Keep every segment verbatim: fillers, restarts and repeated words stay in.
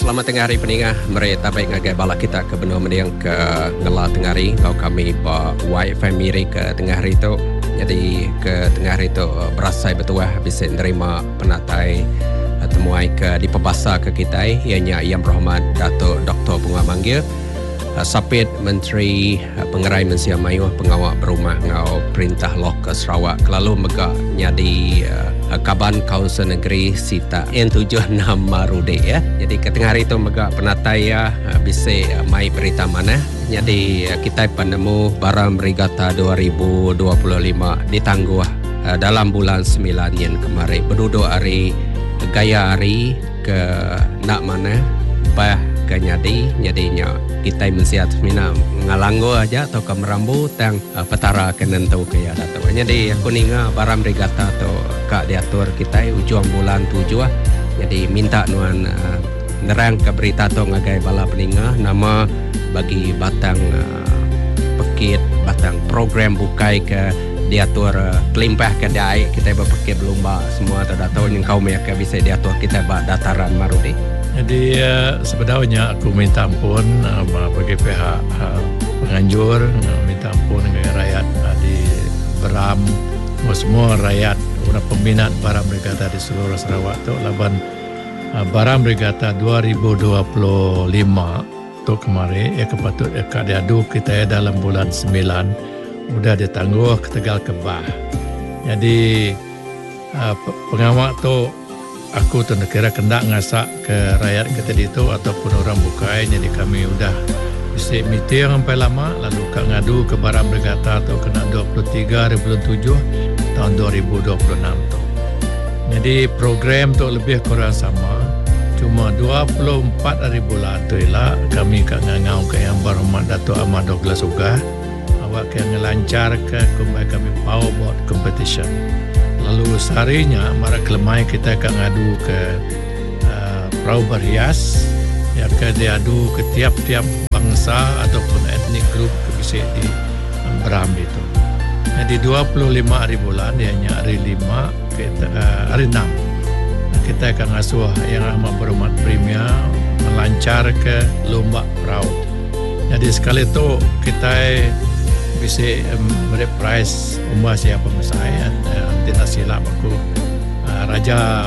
Selamat tengah hari peningah. Mereka tabai ngagai bala kita ke benua meniang ke ngela tengah hari. Kau kami ba Y F M miri ke tengah hari tu. Jadi ke tengah hari tu berasai betul bisa menerima penatai temuai ke di pembasa ke kita ianya Yang Berhormat Datuk Doktor Bunga Manggil, Sapit Menteri Pengerai Mensia Mayuh Pengawal Berumah ngau Perintah Lok ke Sarawak lalu megak nyadi uh, Kaban Kaunsil Negeri Sita N tujuh enam Marude ya. Jadi ke tengah hari itu megak penatai ya uh, bisa uh, mai berita mana. Jadi uh, kita penemu Baram Regatta dua ribu dua puluh lima ditangguh uh, dalam bulan sembilan yang kemarin berduduk hari gaya hari ke nak mana bah ke nyadi nyadinya kita mensiat mina ngalanggo aja atau ke merambu tang uh, petara kenentu ke ya dato. Jadi aku ninga Baram Regatta atau kak diatur kita ujung bulan tujuh. Jadi minta nuan uh, nerang ke berita tu ngagai bala peninga nama bagi batang uh, pekit batang program bukai ke diatur uh, kelimpah ke dai kita berpekit berlomba semua atau dato yang kau mereka bisa diatur kita ba dataran Marudi. Jadi uh, sebenarnya aku minta ampun uh, bagi pihak uh, penganjur, uh, minta ampun dengan rakyat uh, di Baram, semua rakyat, orang peminat Baram Regatta di seluruh Sarawak tu laban uh, Baram Regatta dua ribu dua puluh lima tu kemarin ya kepatut ya kak diadu kita ya dalam bulan sembilan sudah ditangguh ke Tegal Kebah. Jadi uh, pengawal tu aku tu kira kendak ngasak ke rakyat kita itu ataupun orang bukai. Jadi kami sudah bisa meeting sampai lama lalu kak ngadu ke Baram Regatta atau kena dua puluh tiga hari bulan tujuh tahun dua ribu dua puluh enam tu. Jadi program tu lebih kurang sama. Cuma dua puluh empat hari bulan tu ialah kami kak ngangau ke Yang Berhormat Datuk Ahmad Douglas Ugah awak ke ngelancar ke kumbai kami powerboat competition. Lalu seharinya mara kelemai kita akan ngadu ke uh, perahu berhias ya ke diadu ke tiap-tiap bangsa ataupun etnik grup ke bisa di Baram itu. Jadi dua puluh lima hari bulan ianya hari lima kita uh, hari enam kita akan ngasuh Yang Amat Berhormat Premier melancar ke lomba perahu. Jadi sekali itu kita bisa beri prize umah siapa mesai nanti tak silap aku uh, Raja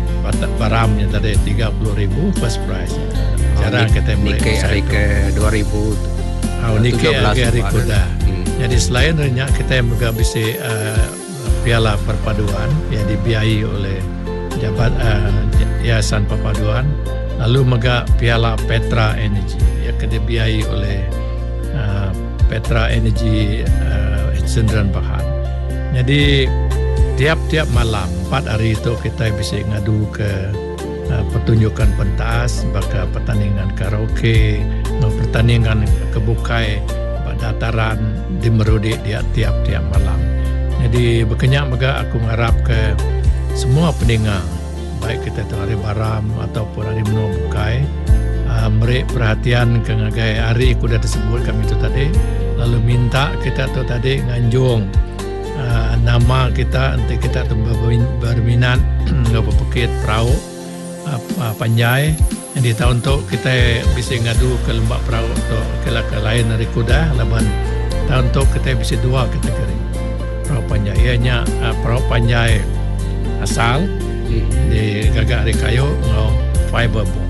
Baram yang tadi tiga puluh ribu first prize. Jarang oh, kita mulai Nike hari ke dua ribu oh, Nike hari kuda. Hmm. Jadi selain renyak kita juga bisa uh, piala perpaduan yang dibiayai oleh jabat uh, Yayasan Perpaduan, lalu mega piala Petra Energy yang dibiayai oleh uh, Petra Energy uh, Sendirian Bahan. Jadi tiap-tiap malam empat hari itu kita bisa ngadu ke uh, pertunjukan pentas, baka pertandingan karaoke, pertandingan kebukai, dataran di Merudi dia tiap-tiap malam. Jadi berkenyak mega aku mengharap ke semua pendengar baik kita tu hari Baram ataupun hari Menua Bukai uh, beri perhatian ke ngagai hari kuda tersebut kami tu tadi. Lalu minta kita tu tadi nganjung uh, nama kita nanti kita tu berminat ngapa pekit perahu uh, panjai. Jadi tahun tu kita bisa ngadu ke lembak perahu tu ke lain dari kuda. Laban tahun tu kita bisa dua kategori perahu panjai. Ianya uh, perahu panjai asal hmm. di gagak hari kayu ngau fiber board.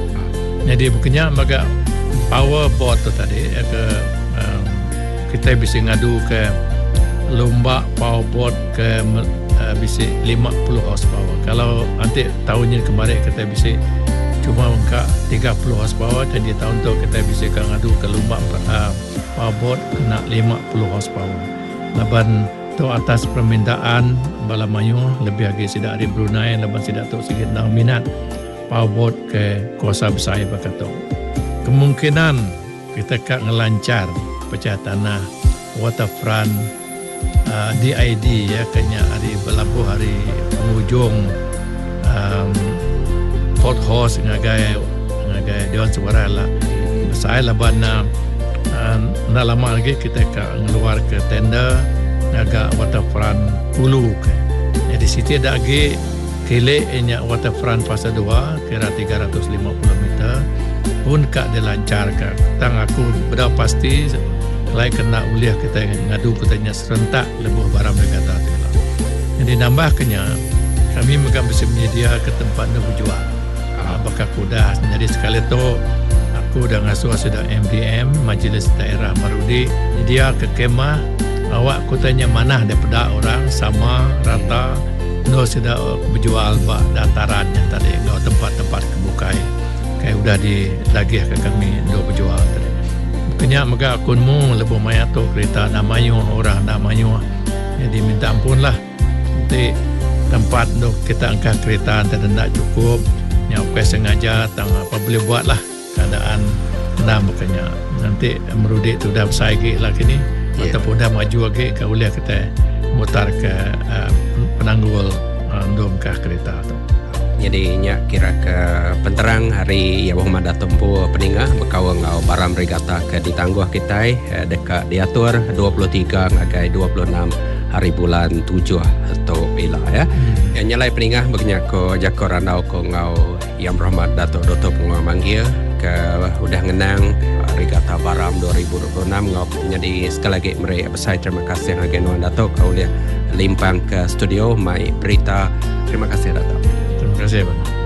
Jadi bukannya maga power board tu tadi ya ke um, kita bisa ngadu ke lomba powerboat ke uh, bisa lima puluh horsepower. Kalau nanti tahunnya kemarin kita bisa cuma angka tiga puluh horsepower, jadi tahun tu kita bisa ngadu ke lomba uh, powerboat kena lima puluh horsepower. Laban tu atas permintaan bala mayu lebih lagi sidak dari Brunei, laban sidak tu sikit nak minat powerboat ke kuasa besar berkata. Kemungkinan kita kak ngelancar pecah tanah waterfront uh, D I D ya kenya hari belabuh hari penghujung um, Port Horse ngagai ngagai Dewan Suara lah saya laban uh, nak lama lagi kita akan keluar ke tender ngaga waterfront Hulu ke. Jadi situ ada lagi Kilik inya waterfront fasa dua kira tiga ratus lima puluh meter pun kak dilancarkan. Tang aku berapa pasti lain kena uliah kita ngadu katanya serentak lebuh barang berkata itulah. Jadi nambahkannya kami mungkin bisa menyedia ke tempat nak berjual. Apakah kuda jadi sekali tu aku dah ngasuh sudah M D M Majlis Daerah Marudi dia ke kemah awak kutanya mana daripada orang sama rata no sudah berjual bak datarannya tadi no tempat-tempat kebukai kayak udah dilagih ke kami do berjual tadi. Kenya mega akunmu lebih maya tu kereta namanya orang namanya jadi minta ampun lah nanti tempat do kita angkat kereta tidak cukup nyampe sengaja tang apa boleh buat lah keadaan nah makanya nanti Marudi tu dah bersaigi lah kini yeah. Ataupun dah maju lagi ke uliah kita mutar ke uh, penanggul uh, dom ke kereta tu. Jadi nya kira ke penterang hari ya Muhammad Datumpu peningah bekawang ngau baram regata ke ditangguh kita eh, dekat diatur dua puluh tiga ngagai dua puluh enam hari bulan tujuh atau bila ya. Hmm. Yang nyalai peningah begnya ko jako ranau ko ngau yang Muhammad Datuk Datuk ngau manggil ke udah ngenang regata baram dua ribu dua puluh enam ngau jadi sekali lagi mereka besar terima kasih agen Wan Datuk kau lihat limpang ke studio mai berita. Terima kasih Datuk. Terima kasih Bang.